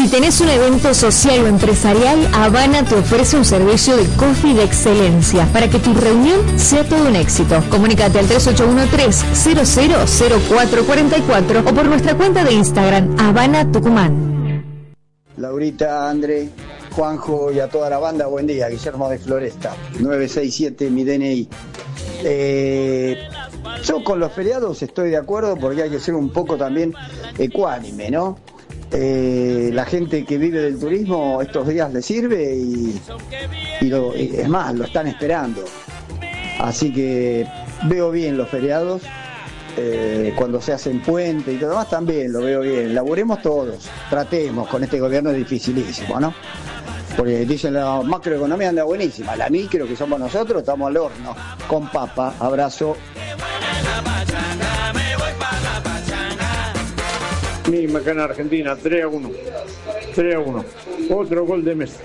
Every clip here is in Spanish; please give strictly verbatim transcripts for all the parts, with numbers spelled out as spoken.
Si tenés un evento social o empresarial, Habana te ofrece un servicio de coffee de excelencia para que tu reunión sea todo un éxito. Comunícate al tres ocho uno tres, cero cero cero cuatro cuatro cuatro o por nuestra cuenta de Instagram, Habana Tucumán. Laurita, André, Juanjo y a toda la banda, buen día. Guillermo de Floresta, nueve seis siete mi D N I. Eh, yo con los feriados estoy de acuerdo porque hay que ser un poco también ecuánime, ¿no? Eh, la gente que vive del turismo estos días le sirve y, y, lo, y es más, lo están esperando. Así que veo bien los feriados. Eh, cuando se hacen puente y todo lo demás también lo veo bien. Laburemos todos, tratemos, con este gobierno es dificilísimo, ¿no? Porque dicen la macroeconomía anda buenísima, la micro que somos nosotros estamos al horno, con papa. Abrazo. Misma acá en Argentina, tres a uno. tres a uno. Otro gol de Messi.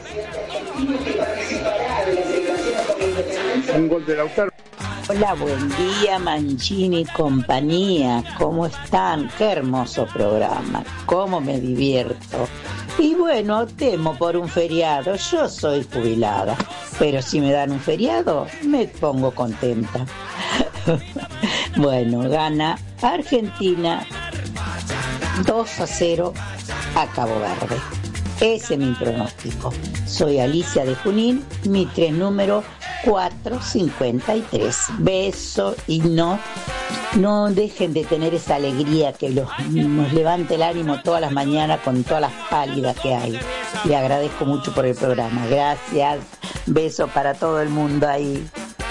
Un gol de Lautaro. Hola, buen día, Mancini y compañía. ¿Cómo están? Qué hermoso programa. Cómo me divierto. Y bueno, temo por un feriado. Yo soy jubilada. Pero si me dan un feriado, me pongo contenta. Bueno, gana Argentina dos a cero a Cabo Verde. Ese es mi pronóstico. Soy Alicia de Junín, mi tres número cuatro cincuenta y tres. Beso y no, no dejen de tener esa alegría que los, nos levanta el ánimo todas las mañanas con todas las pálidas que hay. Le agradezco mucho por el programa. Gracias. Beso para todo el mundo ahí.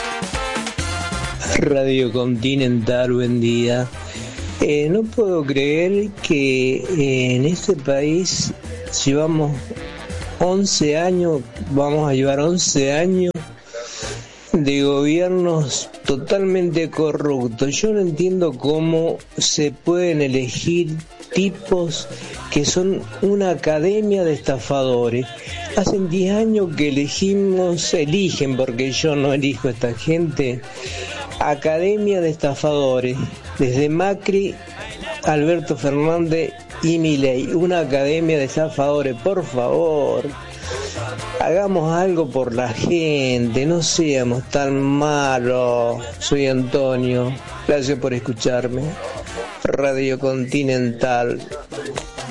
Radio Continental, buen día. Eh, no puedo creer que eh, en este país llevamos once años, vamos a llevar once años de gobiernos totalmente corruptos. Yo no entiendo cómo se pueden elegir tipos que son una academia de estafadores. Hace diez años que elegimos, eligen, porque yo no elijo a esta gente, academia de estafadores, desde Macri, Alberto Fernández y Milei, una academia de estafadores. Por favor, hagamos algo por la gente, no seamos tan malos. Soy Antonio, gracias por escucharme. Radio Continental.